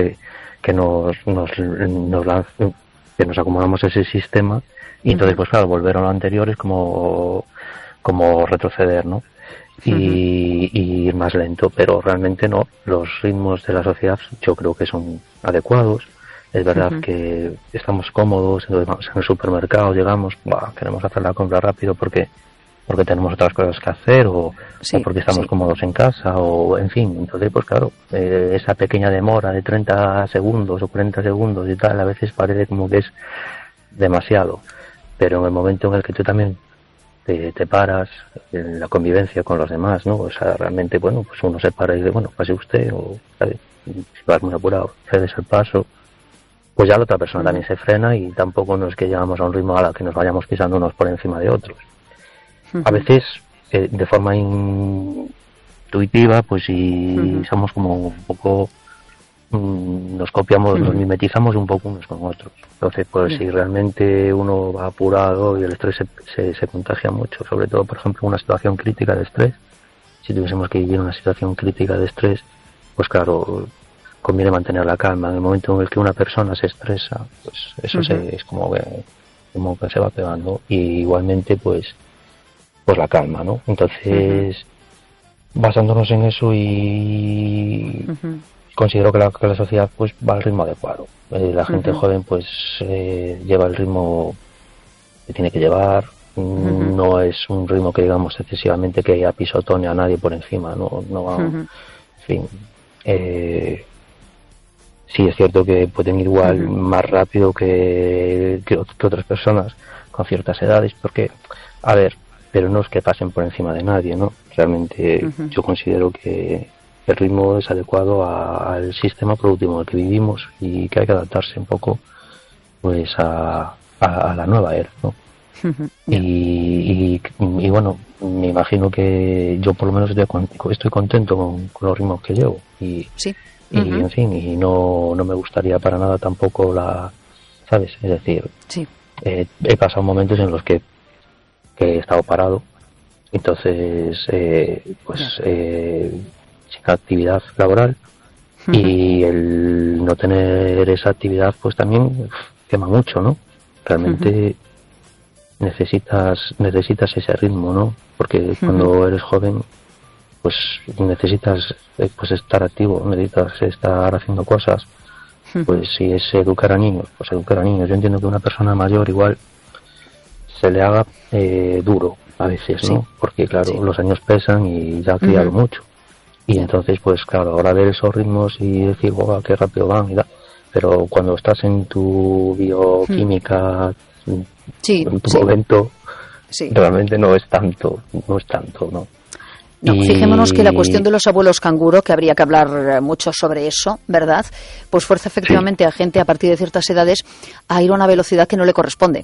nos acomodamos a ese sistema, y entonces pues claro, volver a lo anterior es como retroceder, ¿no? Y ir más lento, pero realmente no, los ritmos de la sociedad yo creo que son adecuados. Es verdad que estamos cómodos, entonces vamos en el supermercado, llegamos, queremos hacer la compra rápido porque tenemos otras cosas que hacer, o porque estamos cómodos en casa, o en fin. Entonces pues claro, esa pequeña demora de 30 segundos o 40 segundos y tal, a veces parece como que es demasiado, pero en el momento en el que tú también te paras en la convivencia con los demás, ¿no? O sea, realmente, bueno, pues uno se para y dice, bueno, pase usted, o si vas muy apurado, cedes el paso, pues ya la otra persona también se frena, y tampoco no es que llegamos a un ritmo a la que nos vayamos pisando unos por encima de otros. A veces, de forma intuitiva, pues si somos como un poco, nos copiamos, nos mimetizamos un poco unos con otros. Entonces, pues si realmente uno va apurado y el estrés se contagia mucho, sobre todo, por ejemplo, una situación crítica de estrés, si tuviésemos que vivir una situación crítica de estrés, pues claro, conviene mantener la calma. En el momento en el que una persona se estresa, pues eso es como que se va pegando, y igualmente pues la calma, ¿no? Entonces, basándonos en eso, y considero que la sociedad pues va al ritmo adecuado. La gente joven pues lleva el ritmo que tiene que llevar. No es un ritmo que digamos excesivamente que apisotone a nadie por encima, no va, en fin. Sí es cierto que pueden ir igual más rápido que otras personas con ciertas edades, porque, a ver, pero no es que pasen por encima de nadie, ¿no? Realmente yo considero que el ritmo es adecuado al sistema productivo en el que vivimos, y que hay que adaptarse un poco pues a la nueva era, ¿no? Y bueno, me imagino que yo por lo menos estoy contento con los ritmos que llevo, y en fin, y no me gustaría para nada tampoco ¿sabes? Es decir, he pasado momentos en los que he estado parado, entonces sin actividad laboral, y el no tener esa actividad pues también quema mucho, ¿no? Realmente necesitas ese ritmo, ¿no? Porque cuando eres joven pues necesitas pues estar activo, necesitas estar haciendo cosas. Pues si es educar a niños, pues educar a niños. Yo entiendo que una persona mayor igual se le haga duro a veces, ¿no? Porque claro, los años pesan y ya ha criado mucho. Y entonces, pues claro, ahora ver esos ritmos y decir, wow, qué rápido van y tal. Pero cuando estás en tu bioquímica, en tu momento, realmente no es tanto, ¿no? No, fijémonos que la cuestión de los abuelos canguro, que habría que hablar mucho sobre eso, ¿verdad? Pues fuerza efectivamente a gente a partir de ciertas edades a ir a una velocidad que no le corresponde.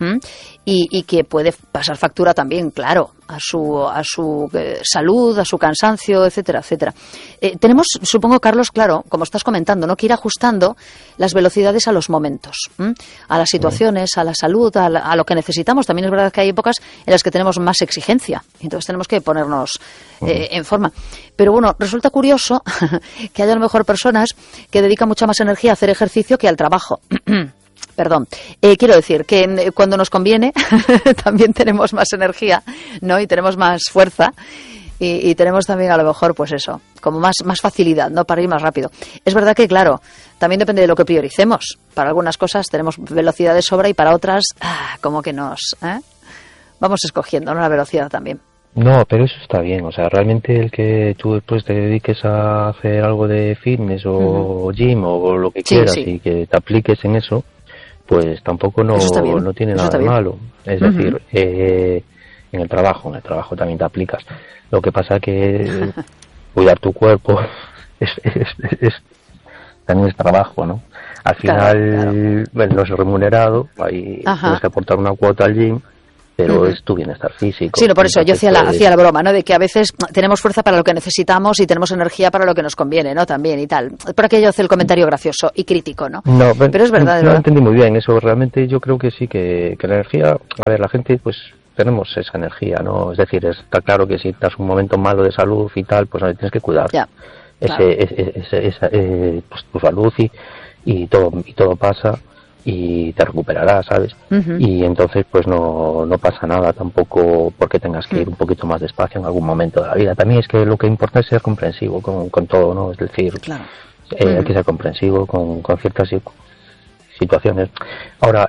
Y que puede pasar factura también, claro, a su salud, a su cansancio, etcétera, etcétera. Tenemos, supongo, Carlos, claro, como estás comentando, ¿no?, que ir ajustando las velocidades a los momentos, a las situaciones, a la salud, a lo que necesitamos. También es verdad que hay épocas en las que tenemos más exigencia, entonces tenemos que ponernos en forma. Pero bueno, resulta curioso que haya a lo mejor personas que dedican mucha más energía a hacer ejercicio que al trabajo. Perdón, quiero decir que cuando nos conviene también tenemos más energía, ¿no? Y tenemos más fuerza y tenemos también a lo mejor, pues eso, como más facilidad, ¿no?, para ir más rápido. Es verdad que, claro, también depende de lo que prioricemos. Para algunas cosas tenemos velocidad de sobra y para otras, como que vamos escogiendo, ¿no?, la velocidad también. No, pero eso está bien, o sea, realmente el que tú después te dediques a hacer algo de fitness o gym o lo que quieras y que te apliques en eso, pues tampoco no tiene nada de malo. Es decir, en el trabajo también te aplicas. Lo que pasa que cuidar tu cuerpo es también es trabajo, ¿no? Al final, bueno, no es remunerado, ahí tienes que aportar una cuota al gym, pero es tu bienestar físico. Sí, no, por eso yo hacía la broma, ¿no? De que a veces tenemos fuerza para lo que necesitamos y tenemos energía para lo que nos conviene, ¿no? También y tal. Por aquello hace el comentario gracioso y crítico, ¿no? No, pero es verdad. No lo entendí muy bien eso. Realmente yo creo que sí, que la energía... A ver, la gente, pues, tenemos esa energía, ¿no? Es decir, está claro que si estás un momento malo de salud y tal, pues tienes que cuidar. Ya, claro. Pues, tu salud y todo pasa y te recuperarás, ¿sabes? Y entonces pues no pasa nada tampoco porque tengas que ir un poquito más despacio en algún momento de la vida. También es que lo que importa es ser comprensivo con todo, ¿no? Es decir, claro. Hay que ser comprensivo con ciertas situaciones. Ahora,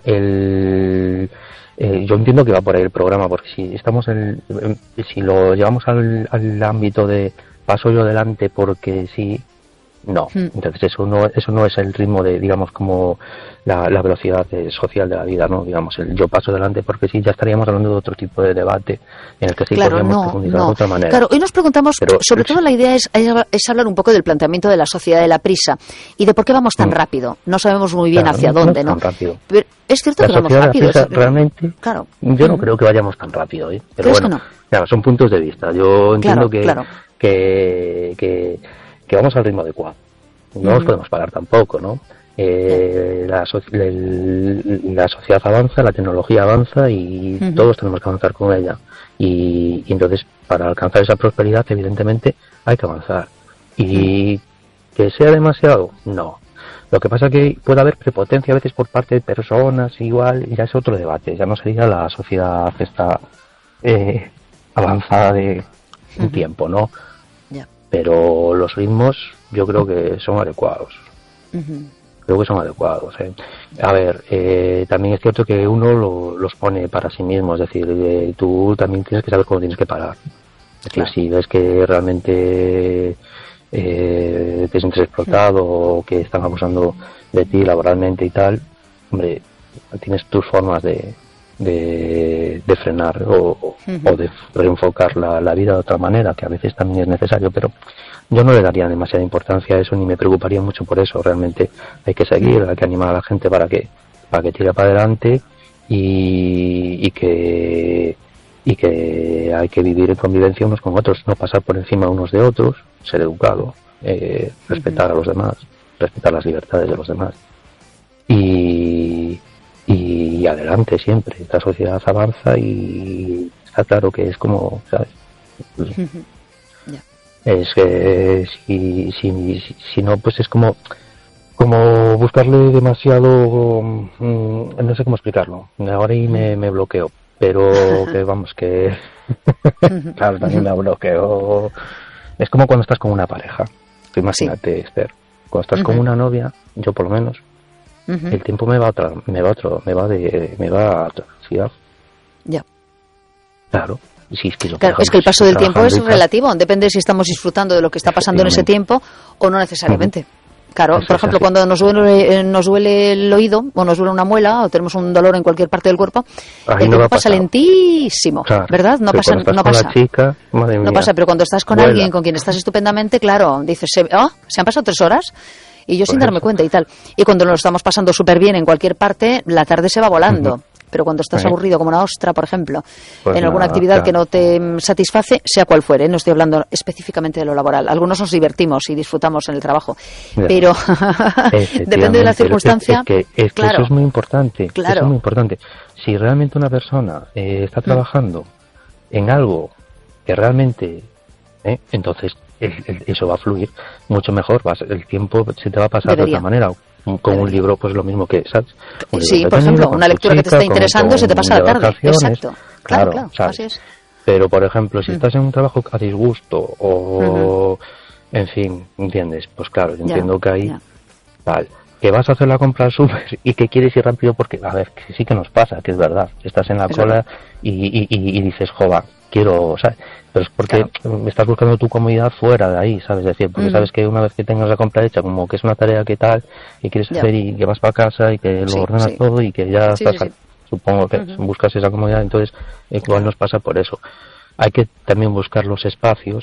yo entiendo que va por ahí el programa, porque si lo llevamos al ámbito de paso yo adelante porque sí, no. Entonces eso no es el ritmo de, digamos, como la velocidad social de la vida, ¿no? Digamos, el yo paso adelante porque sí, ya estaríamos hablando de otro tipo de debate en el que sí podríamos profundizar de otra manera. Claro, hoy nos preguntamos, sobre todo la idea es hablar un poco del planteamiento de la sociedad de la prisa y de por qué vamos tan rápido. No sabemos muy bien hacia dónde, ¿no? Tan rápido. Pero es cierto que vamos rápido. Realmente, claro. Yo no creo que vayamos tan rápido, ¿eh? Pero bueno, que no? Claro, son puntos de vista. Yo entiendo que vamos al ritmo adecuado. No nos podemos parar tampoco, ¿no? La sociedad avanza, la tecnología avanza y todos tenemos que avanzar con ella. Y entonces, para alcanzar esa prosperidad, evidentemente, hay que avanzar. Y que sea demasiado, no. Lo que pasa es que puede haber prepotencia a veces por parte de personas, igual, ya es otro debate. Ya no sería la sociedad esta avanzada de un tiempo, ¿no? Pero los ritmos yo creo que son adecuados. Creo que son adecuados. A ver, también es cierto que uno los pone para sí mismo, es decir, tú también tienes que saber cómo tienes que parar. Es decir, si ves que realmente te sientes explotado o que están abusando de ti laboralmente y tal, hombre, tienes tus formas de frenar o de reenfocar la vida de otra manera, que a veces también es necesario, pero yo no le daría demasiada importancia a eso ni me preocuparía mucho por eso. Realmente hay que seguir, hay que animar a la gente para que tire para adelante y que hay que vivir en convivencia unos con otros, no pasar por encima unos de otros, ser educado, respetar a los demás, respetar las libertades de los demás y adelante siempre. Esta sociedad avanza y está claro que es como, ¿sabes? Es que si no, pues es como buscarle demasiado, no sé cómo explicarlo. Ahora ahí me bloqueo, pero que vamos, que claro, también me bloqueo. Es como cuando estás con una pareja. Imagínate, Esther, cuando estás con una novia, yo por lo menos, el tiempo me va a otra velocidad. Ya. Claro. Sí, es que el paso del tiempo es relativo, depende si estamos disfrutando de lo que está pasando en ese tiempo o no necesariamente. Claro, por ejemplo, cuando nos duele el oído o nos duele una muela o tenemos un dolor en cualquier parte del cuerpo, el tiempo pasa lentísimo, claro, ¿verdad? No pasa. No pasa, pero cuando estás con alguien con quien estás estupendamente, claro, dices, se han pasado 3 horas y yo sin darme cuenta y tal. Y cuando nos lo estamos pasando súper bien en cualquier parte, la tarde se va volando. Pero cuando estás aburrido como una ostra, por ejemplo, en alguna actividad que no te satisface, sea cual fuere, no estoy hablando específicamente de lo laboral. Algunos nos divertimos y disfrutamos en el trabajo, pero depende de la circunstancia. Es que eso es muy importante. Claro. Eso es muy importante. Si realmente una persona está trabajando en algo que realmente, entonces eso va a fluir mucho mejor. El tiempo se te va a pasar de otra manera. Con un libro, pues lo mismo que, ¿sabes? Sí, por ejemplo, una lectura que te está interesando se te pasa la tarde. Exacto. Claro, así es. Pero, por ejemplo, si estás en un trabajo a disgusto o, en fin, ¿entiendes? Pues claro, yo entiendo que ahí, vale, que vas a hacer la compra al súper y que quieres ir rápido porque, a ver, que sí que nos pasa, que es verdad. Estás en la cola y dices, joder, quiero, ¿sabes? Pero es porque estás buscando tu comodidad fuera de ahí, ¿sabes? Es decir, porque sabes que una vez que tengas la compra hecha, como que es una tarea que tal, y quieres hacer y que vas para casa y que lo ordenas todo y que ya estás, supongo que buscas esa comodidad, entonces igual nos pasa por eso. Hay que también buscar los espacios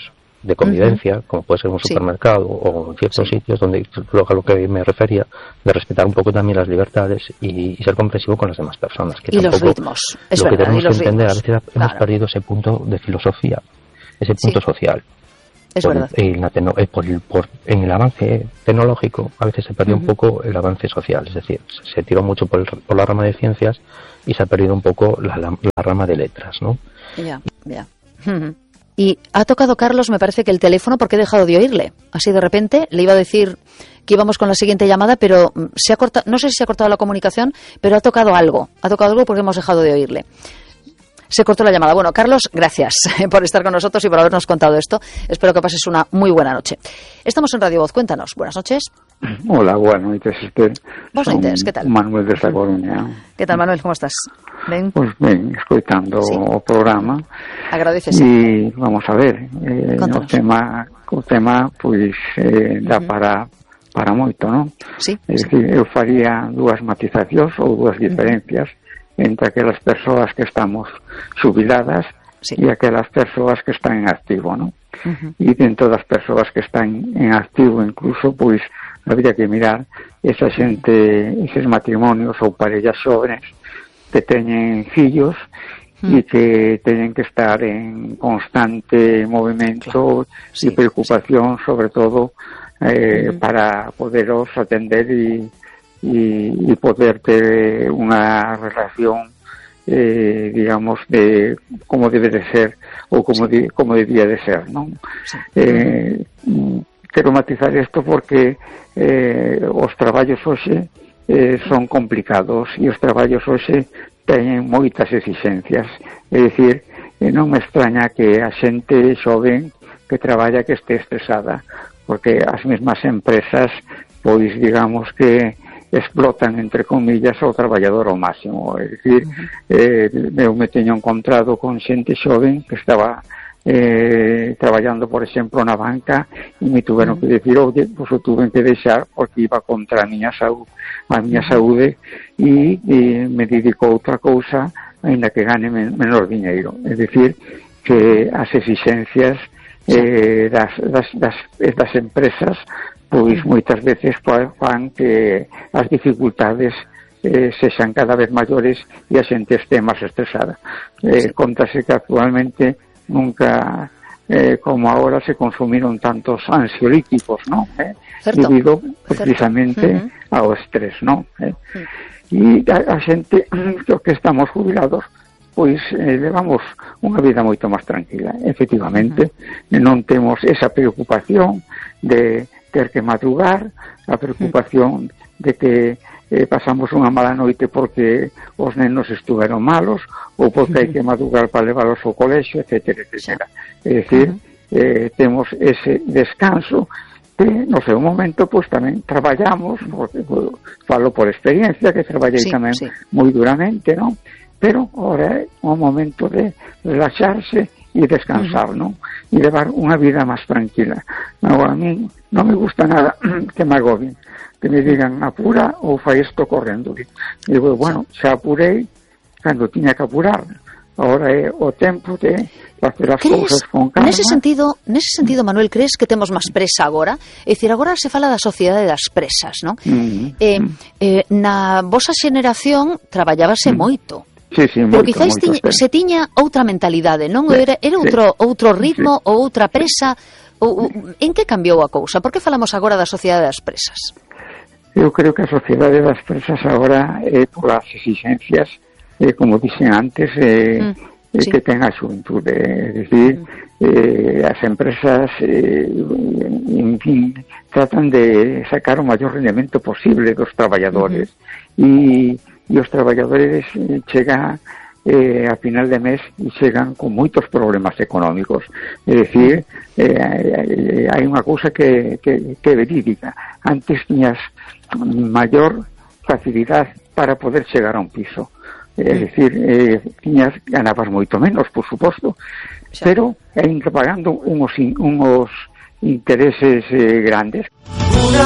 de convivencia, como puede ser un supermercado o en ciertos sitios donde a lo que me refería, de respetar un poco también las libertades y ser comprensivo con las demás personas. Que y los ritmos, es lo verdad, que tenemos que entender, a veces hemos claro. perdido ese punto de filosofía, ese punto social. Es verdad. En el avance tecnológico a veces se perdió un poco el avance social, es decir, se tiró mucho por la rama de ciencias y se ha perdido un poco la rama de letras, ¿no? Ya. Y ha tocado, Carlos, me parece que el teléfono, porque he dejado de oírle. Así de repente le iba a decir que íbamos con la siguiente llamada, pero se ha cortado, no sé si se ha cortado la comunicación, pero ha tocado algo porque hemos dejado de oírle. Se cortó la llamada. Bueno, Carlos, gracias por estar con nosotros y por habernos contado esto. Espero que pases una muy buena noche. Estamos en Radio Voz. Cuéntanos. Buenas noches. Hola, buenas noches, Esther. Buenas noches, ¿qué tal? Manuel desde A Coruña. ¿Qué tal, Manuel? ¿Cómo estás? Ben? Pois ben, escoitando o programa. Agradecese. E vamos a ver, o tema pois dá para moito, non? Sí. É dicir, eu faría dúas matizacións ou dúas diferencias entre aquelas persoas que estamos xubiladas e aquelas persoas que están en activo, non? E dentro das persoas que están en activo incluso, pois habría que mirar esa xente, eses matrimonios ou parellas xóvenes que teñen fillos e que teñen que estar en constante movimento e preocupación, sobre todo para poderos atender e poder ter unha relación digamos de como debe de ser ou como debía de ser, non? Quero matizar isto porque os traballos hoxe son complicados e os traballos hoxe teñen moitas exixencias, é dicir, non me extraña que a xente xoven que traballa que este estresada, porque as mesmas empresas pois digamos que explotan, entre comillas, ao traballador ao máximo. É dicir, eu me teño encontrado con xente xoven que estaba traballando, por exemplo, na banca e me tuveron que decir, oye, pues o tuven que deixar porque iba contra a miña saúde e me dedico a outra cousa ainda que gane menor diñeiro. É dicir, que as exixencias das empresas pois moitas veces fan que as dificultades sexan cada vez maiores e a xente este máis estresada. Contase que actualmente nunca como ahora se consumiron tantos ansiolíticos, ¿no? Debido precisamente ao estrés, ¿no? E a xente que estamos jubilados pois levamos unha vida moito máis tranquila. Efectivamente, non temos esa preocupación de ter que madrugar, a preocupación de que pasamos unha mala noite porque os nenos estuveron malos ou porque hai que madrugar para leválos ao colexio, etcétera, etcétera. É dicir, temos ese descanso que no seu momento pois tamén traballamos, porque falo por experiencia que traballei tamén moi duramente, non? Pero ahora é un momento de relaxarse e descansar, non? E levar unha vida máis tranquila. Agora, a mí non me gusta nada que me agobien, que me digan apura ou fai isto correndo. E digo, bueno, xa apurei cando tiña que apurar. Ahora é o tempo de facer as cousas con calma. Nese sentido, Manuel, crees que temos máis presa agora? É dicir, agora se fala da sociedade das presas, non? Na vosa xeneración traballábase moito. Sí, pero quizáis se tiña outra mentalidade, non? Era outro ritmo ou outra presa. En que cambiou a cousa? Por que falamos agora da sociedade das presas? Eu creo que a sociedade das presas agora é polas exigencias, como dixen antes, que ten a xuventude. É dicir, as empresas, en fin, tratan de sacar o maior rendemento posible dos traballadores. E os traballadores chegan a final de mes e chegan con moitos problemas económicos. É dicir, hai unha cousa que é verídica. Antes tiñas maior facilidade para poder chegar a un piso. É dicir, ganabas moito menos, por suposto, pero ainda pagando unos intereses grandes.